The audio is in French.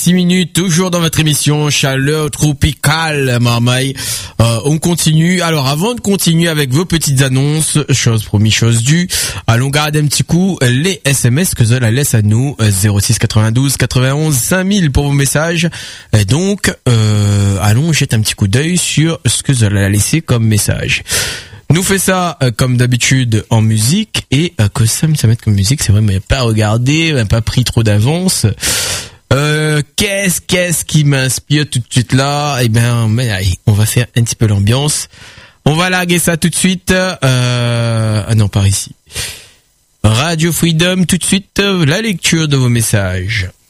6 minutes, toujours dans votre émission Chaleur Tropicale, marmaille. On continue. Alors, avant de continuer avec vos petites annonces, chose promis, chose due, allons garder un petit coup les SMS que Zola laisse à nous, 06 92 91 5000 pour vos messages. Et donc, allons jeter un petit coup d'œil sur ce que Zola a laissé comme message. Nous fait ça comme d'habitude en musique et que ça me met comme musique, c'est vrai, mais pas regardé, pas pris trop d'avance. Qu'est-ce qui m'inspire tout de suite là? Eh ben, allez, on va faire un petit peu l'ambiance. On va larguer ça tout de suite. Ah non, par ici. Radio Freedom, tout de suite, la lecture de vos messages.